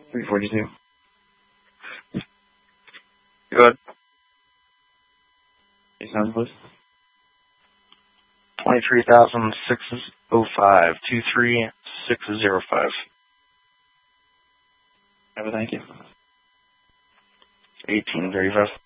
342. Good. Hey, sounds please. 23,605. 23605. Have a thank you. 1835.